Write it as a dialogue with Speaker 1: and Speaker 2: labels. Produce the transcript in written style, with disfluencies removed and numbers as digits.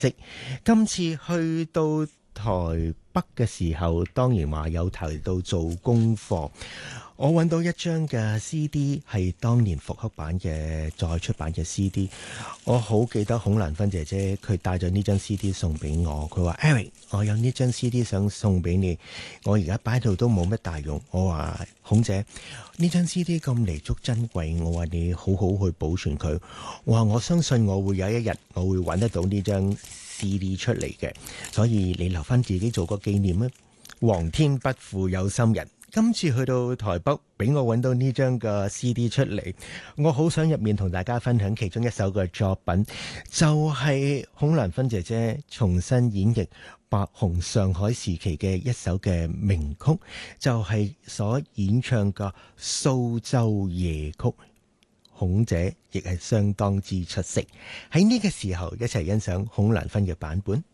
Speaker 1: 今次去到台北嘅時候，當然話有提到做功課。我揾到一張嘅 CD 係當年復刻版嘅再出版嘅 CD。我好記得孔蘭芬姐姐佢帶咗呢張 CD 送俾我，佢話 Eric， 我有呢張 CD 想送俾你，我而家擺度都冇乜大用。我話孔姐，呢張 CD 咁彌足珍貴，我話你好好去保存佢。我話我相信我會有一日我會揾得到呢張 CD 出嚟嘅，所以你留翻自己做個紀念啊！皇天不負有心人，今次去到台北俾我揾到呢張嘅 CD 出嚟，我好想入面同大家分享其中一首嘅作品，就係孔蘭芬姐姐重新演繹白虹上海時期嘅一首嘅名曲，就係所演唱嘅蘇州夜曲。孔姐亦係相當之出色，喺呢個時候一齊欣賞孔蘭芬嘅版本。